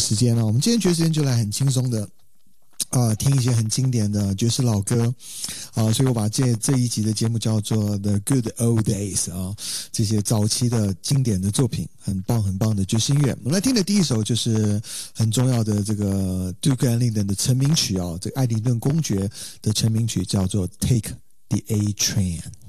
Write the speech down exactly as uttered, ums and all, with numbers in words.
时间了。我们今天爵士时间就来很轻松的啊、呃，听一些很经典的爵士老歌啊、呃，所以我把这这一集的节目叫做 The Good Old Days 啊，这些早期的经典的作品，很棒很棒的爵士音乐。我们来听的第一首就是很重要的这个 Duke Ellington 的成名曲啊，这个艾灵顿公爵的成名曲叫做 Take the A Train。